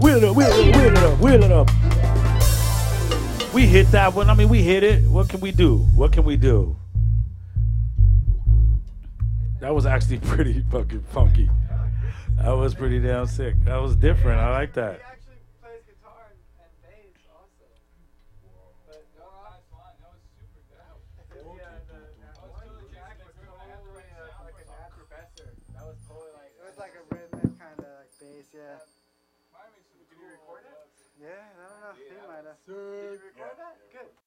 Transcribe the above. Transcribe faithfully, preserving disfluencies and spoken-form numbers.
wheel it up, wheel it up, wheel it up, wheel it up. We hit that one. I mean, we hit it. What can we do? What can we do? That was actually pretty fucking funky. That was pretty damn sick. That was different. I like that. He actually plays guitar and, and bass also. But no, nice line. That was super dope. Yeah, the, that was totally Jack. Like, totally uh, like a Nat professor. That was totally like. It was like a rhythmic kind of like bass, yeah. Did you record it? Yeah, I don't know. He might have. Did you record that? Good.